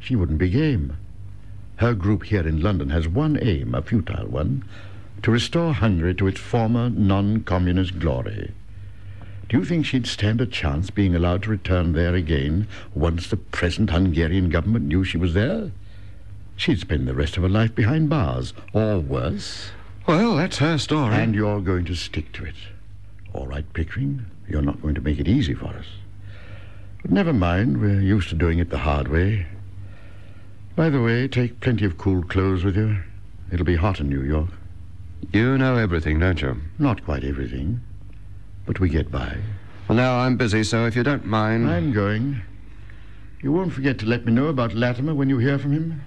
she wouldn't be game. Her group here in London has one aim, a futile one, to restore Hungary to its former non-communist glory. Do you think she'd stand a chance being allowed to return there again once the present Hungarian government knew she was there? She'd spend the rest of her life behind bars, or worse. Well, that's her story. And you're going to stick to it. All right, Pickering, you're not going to make it easy for us. But never mind, we're used to doing it the hard way. By the way, take plenty of cool clothes with you. It'll be hot in New York. You know everything, don't you? Not quite everything, but we get by. Well, now I'm busy, so if you don't mind... I'm going. You won't forget to let me know about Latimer when you hear from him?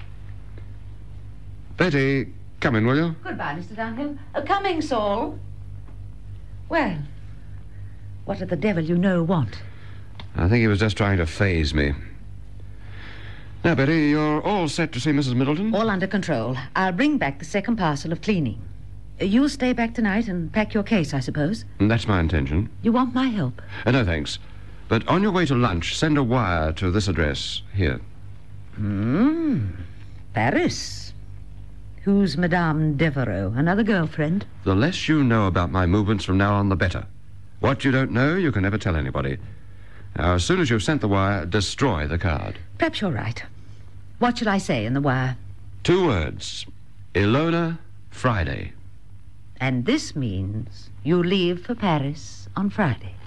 Betty, come in, will you? Goodbye, Mr. Duncan. Coming, Saul. Well, what did the devil you know want? I think he was just trying to phase me. Now, Betty, you're all set to see Mrs. Middleton? All under control. I'll bring back the second parcel of cleaning. You'll stay back tonight and pack your case, I suppose? That's my intention. You want my help? No, thanks. But on your way to lunch, send a wire to this address here. Paris. Who's Madame Devereux? Another girlfriend? The less you know about my movements from now on, the better. What you don't know, you can never tell anybody. Now, as soon as you've sent the wire, destroy the card. Perhaps you're right. What shall I say in the wire? 2 words. Ilona Friday. And this means you leave for Paris on Friday.